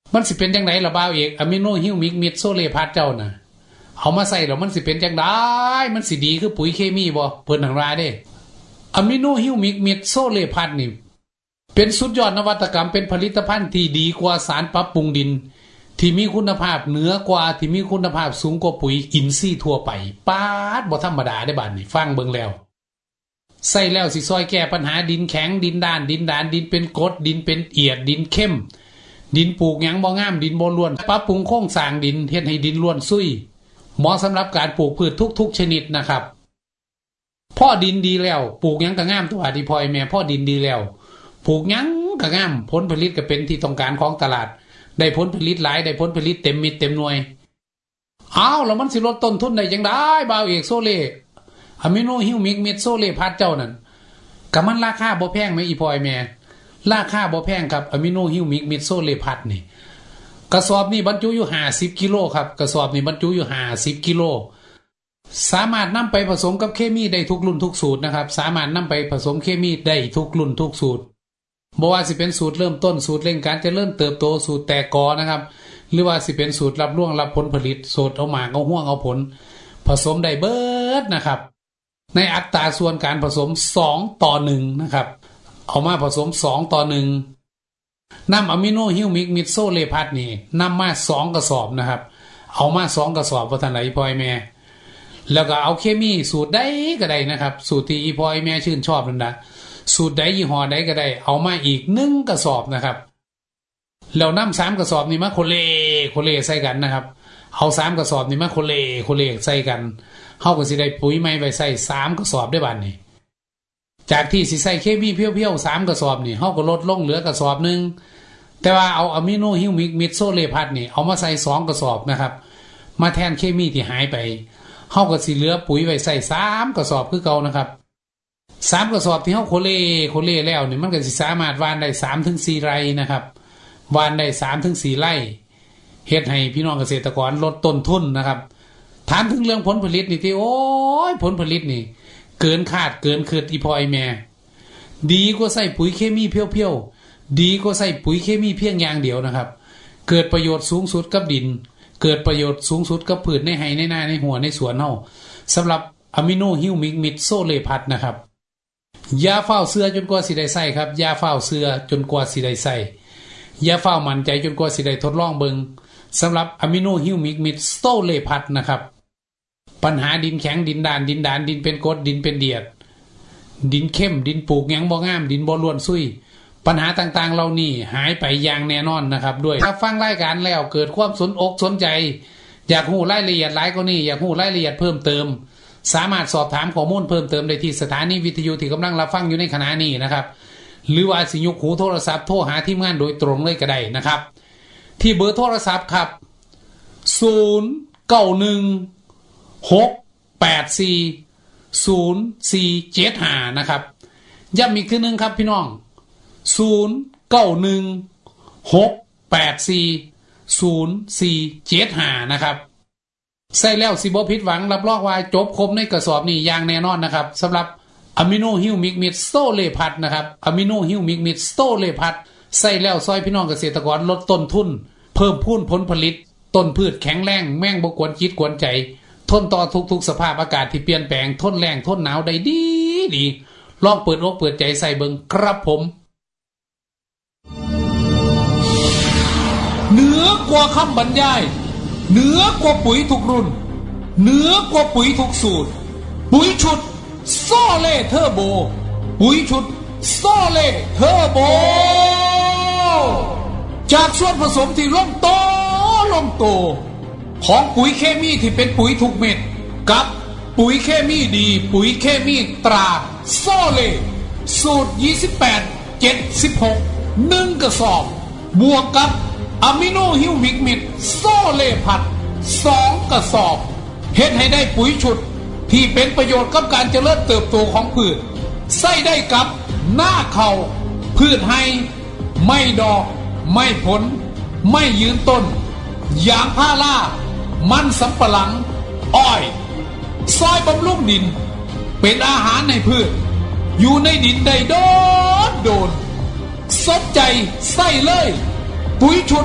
มันสิเป็นจังไดล่ะบ่าวเอกอะมิโนฮิวมิกมิดโซเลพัดเจ้าน่ะเอามาใส่แล้วมันสิเป็นจังได๋มันสิดีคือปุ๋ยเคมีบ่เพิ่นหังว่าเด้อะมิโนฮิวมิกมิดโซเลพัดนี่เป็นสุดยอดนวัตกรรมเป็นผลิตภัณฑ์ที่ดีกว่าสารปรับปรุงดินที่มีคุณภาพเหนือกว่าที่มีคุณภาพสูงกว่าปุ๋ยอินทรีย์ทั่วไปปาดบ่ธรรมดาได้บาดนี้ฟังเบิ่งแล้วใส่แล้วสิซอยแก้ปัญหาดินแข็งดินด้านดินเป็นกรดดินเป็นเอียดดินเข้มดินปลูกหยังบ่งามดินบ่ล้วนปรับปรุงโครงสร้างดินเฮ็ดให้ดินล้วนซุยเหมาะสำหรับการปลูกพืชทุกๆชนิดนะครับพอดินดีแล้วปลูกหยังก็งามตัวที่พ่อแม่พอดินดีแล้วปลูกหยังก็งามผลผลิตก็เป็นที่ต้องการของตลาดได้ผลผลิตหลายได้ผลผลิตเต็มเม็ดเต็มหน่วยอ้าวแล้วมันสิลดต้นทุนได้จังได๋บ่าวเอกโซเล่อะมิโนฮิวมิกมิดโซเล่พัดเจ้านั่นก็มันราคาบ่แพงแม่อีพ่อแม่ราคาบ่แพงครับอะมิโนฮิวมิกมิดโซเล่พัดนี่กระสอบนี้บรรจุอยู่50กิโลครับกระสอบนี้บรรจุอยู่50กิโลสามารถนำไปผสมกับเคมีได้ทุกรุ่นทุกสูตรนะครับสามารถนำไปผสมเคมีได้ทุกรุ่นทุกสูตรบ่ว่าสิเป็นสูตรเริ่มต้นสูตรเร่งการเจริญเติบโตสูตรแตกกอนะครับหรือว่าสิเป็นสูตรรับร่วงรับผลผลิตสูตรเอาหมากเอาห่วงเอาผลผสมได้เบิดนะครับในอัตราส่วนการผสม2:1นะครับเอามาผสม2:1นำอะมิโนฮิวมิกมิดโซเลพัดนี่นำมา2กระสอบนะครับเอามา2กระสอบว่าท่านไหนพ่อแม่แล้วก็เอาเคมีสูตรใดก็ได้นะครับสูตรที่พ่อแม่ชื่นชอบนั่นนะสูตรใดยี่ห้อใดก็ได้เอามาอีก1กระสอบนะครับแล้วนำ3กระสอบนี่มาโคเลใส่กันนะครับเอา3กระสอบนี่มาโคเลใส่กันเฮาก็สิได้ปุ๋ยใหม่ไว้ใส่3กระสอบได้บัดนี้จากที่สิใส่เคมีเพียวๆ3กระสอบนี่เฮาก็ลดลงเหลือกระสอบนึงแต่ว่าเอาอะมิโนฮิวมิกมิดโซเลพัดนี่เอามาใส่2กระสอบนะครับมาแทนเคมีที่หายไปเฮาก็สิเหลือปุ๋ยไว้ใส่3กระสอบคือเก่านะครับ3กระสอบที่เฮาโคเลแล้วนี่มันก็สิสามารถหว่านได้ 3-4 ไร่นะครับหว่านได้ 3-4 ไร่เฮ็ดให้พี่น้องเกษตรกรลดต้นทุนนะครับถามถึงเรื่องผลผลิตนี่ที่โอ้ยผลผลิตนี่เกินคาดเกินคิดอีพ่อไอ้แม่ดีกว่าใส่ปุ๋ยเคมีเพียวๆดีกว่าใส่ปุ๋ยเคมีเพียงอย่างเดียวนะครับเกิดประโยชน์สูงสุดกับดินเกิดประโยชน์สูงสุดกับพืชในไร่ในนาในหัวในสวนเฮาสำหรับอะมิโนฮิวมิกมิดโซเลพัดนะครับอย่าเฝ้าเสือจนกว่าสิได้ใส่ครับอย่าเฝ้าเสือจนกว่าสิได้ใส่อย่าเฝ้ามั่นใจจนกว่าสิได้ทดลองเบิ่งสำหรับอะมิโนฮิวมิกมิดโซเลพัดนะครับปัญหาดินแข็งดินด้านดินเป็นกรดดินเป็นเดียดดินเข้มดินปลูกหยังบ่งามดินบ่ล้วนซุยปัญหาต่างๆเหล่านี้หายไปอย่างแน่นอนนะครับด้วยถ้าฟังรายการแล้วเกิดความสนใจอยากรู้รายละเอียดหลายกว่านี้อยากรู้รายละเอียดเพิ่มเติมสามารถสอบถามข้อมูลเพิ่มเติมได้ที่สถานีวิทยุที่กำลังรับฟังอยู่ในขณะนี้นะครับหรือว่าสิยกหูโทรศัพท์โทรหาทีมงานโดยตรงเลยก็ได้นะครับที่เบอร์โทรศัพท์ครับ0916840475นะครับย้ำอีกทีนึงครับพี่น้อง0916840475นะครับใส่แล้วสิบ่ผิดหวังรับรองว่าจบครบในกระสอบนี้อย่างแน่นอนนะครับสำหรับอะมิโนฮิวมิกมิดโซเลพัดนะครับอะมิโนฮิวมิกมิดโซเลพัดใส่แล้วซอยพี่น้องเกษตรกรลดต้นทุนเพิ่มพูนผลผลิตต้นพืชแข็งแรงแม่งบ่กวนจิตกวนใจทนต่อทุกสภาพอากาศที่เปลี่ยนแปลงทนแรงทนหนาวได้ดีลองเปิดอกเปิดใจใส่เบิ่งครับผมเหนือกว่าคำบรรยายเหนือกว่าปุ๋ยทุกรุ่นเหนือกว่าปุ๋ยทุกสูตรปุ๋ยชุดโซเล่เทอร์โบปุ๋ยชุดโซเล่เทอร์โบจากส่วนผสมที่ลงโตของปุ๋ยเคมีที่เป็นปุ๋ยทุกเม็ดกับปุ๋ยเคมีดีปุ๋ยเคมีตราโซเล่สูตร28-76 1กระสอบบวกกับอะมิโนฮิวมิกมิดโซเล่พัด2กระสอบเฮ็ดให้ได้ปุ๋ยชุดที่เป็นประโยชน์กับการเจริญเติบโตของพืชใส่ได้กับหน้าเข่าพืชให้ไม่ดอกไม่ผลไม่ยืนต้นยางพารามันสำปะหลังอ้อยซอยบำรุงดินเป็นอาหารในพืชอยู่ในดินได้โดนสนใจใส่เลยปุ๋ยชุด